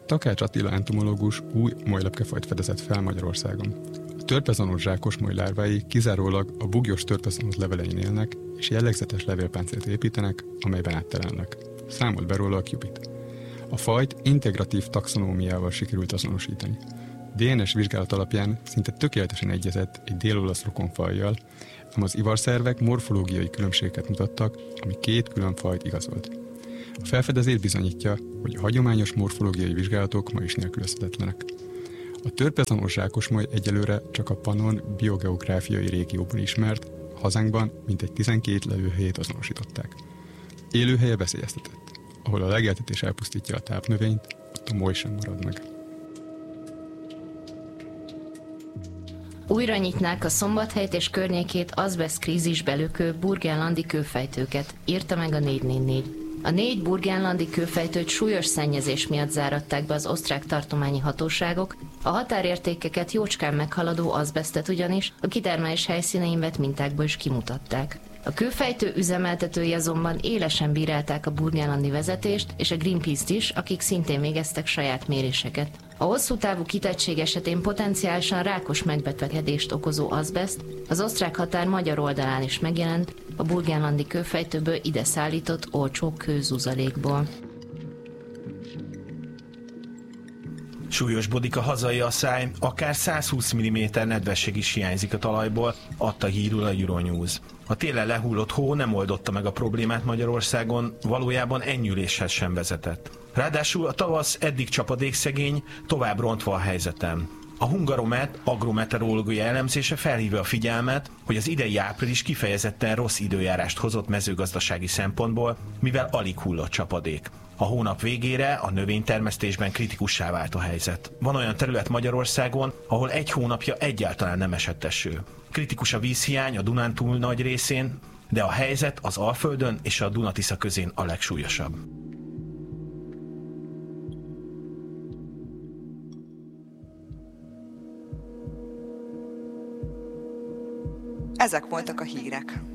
Takács Attila entomológus új molylepkefajt fedezett fel Magyarországon. A törpezanos zsákosmoly lárvái kizárólag a bugyos törpezanos levelein élnek, és jellegzetes levélpáncélt építenek, amelyben áttelelnek. Számolt be róla a Cubit. A fajt integratív taxonómiával sikerült azonosítani. DNS vizsgálat alapján szinte tökéletesen egyezett egy dél-olasz rokonfajjal, ám az ivarszervek morfológiai különbségeket mutattak, ami két külön fajt igazolt. A felfedezés bizonyítja, hogy a hagyományos morfológiai vizsgálatok ma is nélkülözhetetlenek. A törpezanos zsákosmoly egyelőre csak a Pannon biogeográfiai régióban ismert, hazánkban mintegy 12 lelőhelyét azonosították. Élőhelye veszélyeztetett. Ahol a legeltetés elpusztítja a tápnövényt, ott a moly sem marad meg. Újra nyitnák a Szombathelyt és környékét azbeszt-krízisbe lökő burgenlandi kőfejtőket, írta meg a 444. A 4 burgenlandi kőfejtőt súlyos szennyezés miatt záratták be az osztrák tartományi hatóságok, a határértékeket jócskán meghaladó azbesztet ugyanis a kitermelés helyszínein vett mintákból is kimutatták. A kőfejtő üzemeltetői azonban élesen bírálták a burgenlandi vezetést és a Greenpeace-t is, akik szintén végeztek saját méréseket. A hosszú távú kitettség esetén potenciálisan rákos megbetegedést okozó azbeszt az osztrák határ magyar oldalán is megjelent, a burgenlandi kőfejtőből ide szállított olcsó kőzuzalékból. Súlyosbodik a hazai asszály, akár 120 mm nedvesség is hiányzik a talajból, adta hírül a Euronews. A télen lehullott hó nem oldotta meg a problémát Magyarországon, valójában enyhüléshez sem vezetett. Ráadásul a tavasz eddig csapadékszegény, tovább rontva a helyzetem. A Hungaromet agrometeorológiai elemzése felhívja a figyelmet, hogy az idei április kifejezetten rossz időjárást hozott mezőgazdasági szempontból, mivel alig hullott csapadék. A hónap végére a növénytermesztésben kritikussá vált a helyzet. Van olyan terület Magyarországon, ahol egy hónapja egyáltalán nem esett eső. Kritikus a vízhiány a Dunántúl nagy részén, de a helyzet az Alföldön és a Duna-Tisza közén a legsúlyosabb. Ezek voltak a hírek.